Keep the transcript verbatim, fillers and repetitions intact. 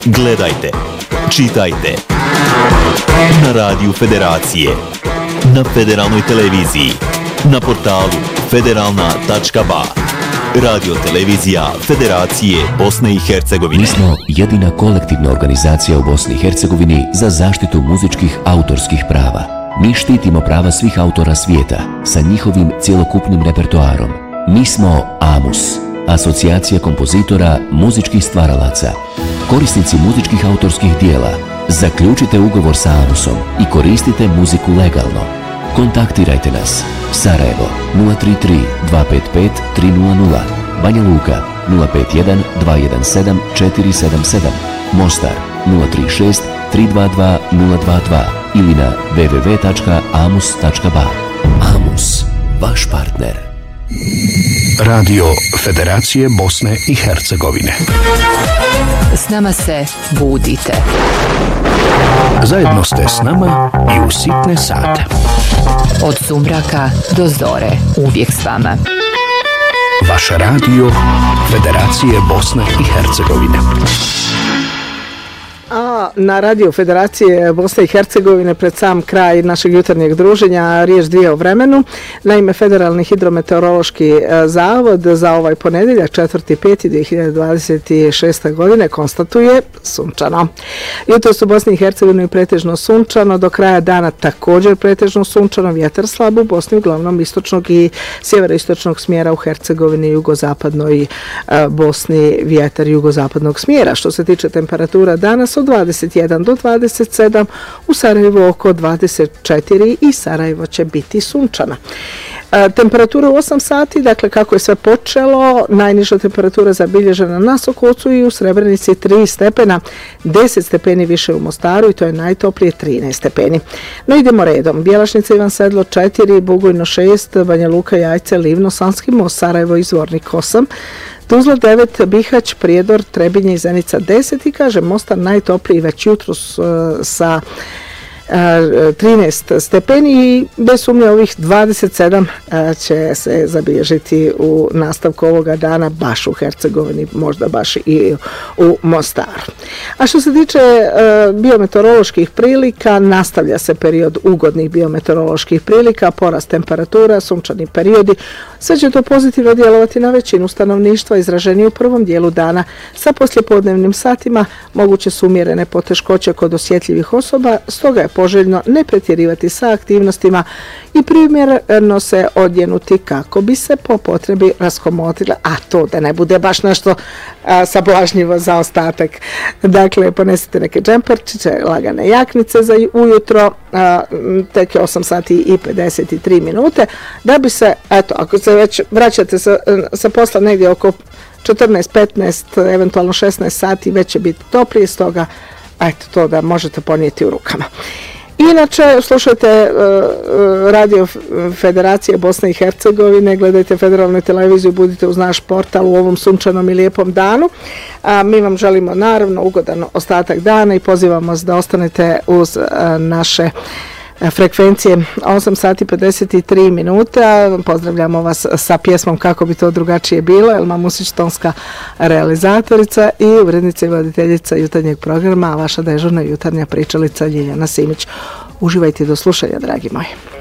Gledajte, čitajte na Radiju Federacije, na Federalnoj televiziji, na portalu federalna tačka ba. Radio televizija Federacije Bosne i Hercegovine. Mi smo jedina kolektivna organizacija u Bosni i Hercegovini za zaštitu muzičkih autorskih prava. Mi štitimo prava svih autora svijeta sa njihovim cjelokupnim repertoarom. Mi smo AMUS, Asocijacija kompozitora muzičkih stvaralaca. Korisnici muzičkih autorskih dijela, zaključite ugovor sa AMUSom i koristite muziku legalno. Kontaktirajte nas. Sarajevo nula tri tri dva pet pet tri nula nula, Banja Luka nula pet jedan dva jedan sedam četiri sedam sedam, Mostar nula tri šest tri dva dva nula dva dva ili na w w w tačka amus tačka ba. AMUS, vaš partner. Radio Federacije Bosne i Hercegovine. S nama se budite. Zajedno ste s nama i u sitne sate. Od sumraka do zore, uvijek s vama. Vaš radio Federacije Bosne i Hercegovine. A na Radio Federacije Bosne i Hercegovine pred sam kraj našeg jutarnjeg druženja riječ dvije o vremenu. Naime, Federalni hidrometeorološki zavod za ovaj ponedjeljak četvrti peti dvije hiljade dvadeset šeste. godine konstatuje sunčano. Jutros u Bosni i Hercegovini pretežno sunčano, do kraja dana također pretežno sunčano, vjetar slab u Bosni, uglavnom istočnog i sjeveroistočnog smjera, u Hercegovini i jugozapadnoj Bosni vjetar jugozapadnog smjera. Što se tiče temperatura danas, od dvadeset jedan do dvadeset sedam, u Sarajevu oko dvadeset četiri i Sarajevo će biti sunčana. E, temperatura u osam sati, dakle kako je sve počelo, najniža temperatura zabilježena na Sokocu i u Srebrenici tri stepena, deset stepeni više u Mostaru i to je najtoplije trinaest stepeni. No idemo redom. Bjelašnica, Ivan Sedlo četiri, Bugojno šest, Banja Luka, Jajce, Livno, Sanski Most, Sarajevo i Zvornik osam, Tuzla devet, Bihać, Prijedor, Trebinje i Zenica deset i kaže Mostar najtopliji već jutros uh, sa uh, trinaest stepeni i bez sumnje ovih dvadeset sedam uh, će se zabilježiti u nastavku ovoga dana baš u Hercegovini, možda baš i u Mostaru. A što se tiče uh, biometeoroloških prilika, nastavlja se period ugodnih biometeoroloških prilika, porast temperatura, sunčani periodi. Sve će to pozitivno djelovati na većinu stanovništva, izraženi u prvom dijelu dana. Sa poslijepodnevnim satima moguće su umjerene poteškoće kod osjetljivih osoba, stoga je poželjno ne pretjerivati sa aktivnostima i primjerno se odjenuti kako bi se po potrebi raskomotila, a to da ne bude baš nešto a, sablažnjivo za ostatak. Dakle, ponesite neke džemperčiće, lagane jaknice za ujutro, a, tek je osam sati i pedeset tri minute, da bi se, eto, ako se već vraćate sa, sa posla negdje oko četrnaest petnaest, eventualno šesnaest sati, već će biti toplije, stoga eto to da možete ponijeti u rukama. Inače, slušajte uh, Radio Federacije Bosne i Hercegovine, gledajte Federalnu televiziju, budite uz naš portal u ovom sunčanom i lijepom danu. A mi vam želimo naravno ugodan ostatak dana i pozivamo vas da ostanete uz uh, naše frekvencije osam sati pedeset tri minuta. Pozdravljamo vas sa pjesmom Kako bi to drugačije bilo, Elma Musić, tonska realizatorica i urednica i voditeljica jutarnjeg programa, a vaša dežurna jutarnja pričalica Ljiljana Simić. Uživajte do slušanja, dragi moji.